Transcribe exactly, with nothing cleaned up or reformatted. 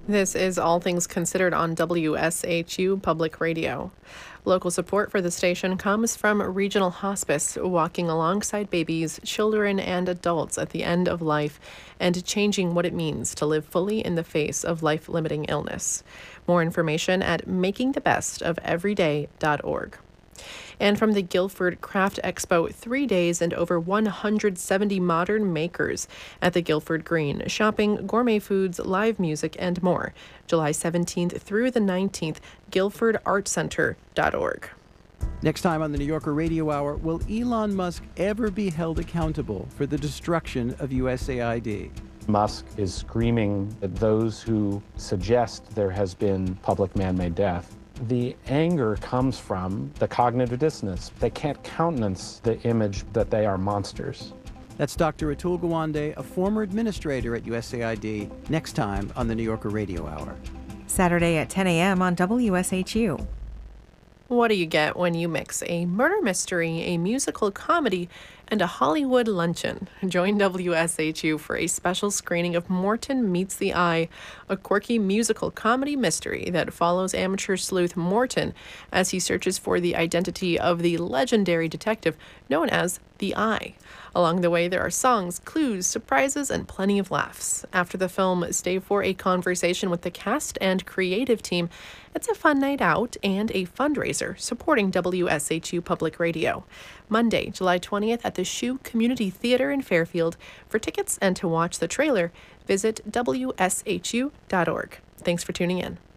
This is All Things Considered on W S H U Public Radio. Local support for the station comes from Regional Hospice, walking alongside babies, children, and adults at the end of life and changing what it means to live fully in the face of life-limiting illness. More information at making the best of everyday dot org. And from the Guilford Craft Expo, three days and over one hundred seventy modern makers at the Guilford Green, shopping, gourmet foods, live music, and more. July seventeenth through the nineteenth, guilford art center dot org. Next time on the New Yorker Radio Hour, will Elon Musk ever be held accountable for the destruction of U S A I D? Musk is screaming at those who suggest there has been public man-made death. The anger comes from the cognitive dissonance. They can't countenance the image that they are monsters. That's Doctor Atul Gawande, a former administrator at U S A I D, next time on the New Yorker Radio Hour. Saturday at ten a.m. on W S H U. What do you get when you mix a murder mystery, a musical comedy, and a Hollywood luncheon? Join W S H U for a special screening of Morton Meets the Eye, a quirky musical comedy mystery that follows amateur sleuth Morton as he searches for the identity of the legendary detective known as the Eye. Along the way, there are songs, clues, surprises, and plenty of laughs. After the film, stay for a conversation with the cast and creative team. It's a fun night out and a fundraiser supporting W S H U Public Radio. Monday, July twentieth at the Shoe Community Theater in Fairfield. For tickets and to watch the trailer, visit W S H U dot org. Thanks for tuning in.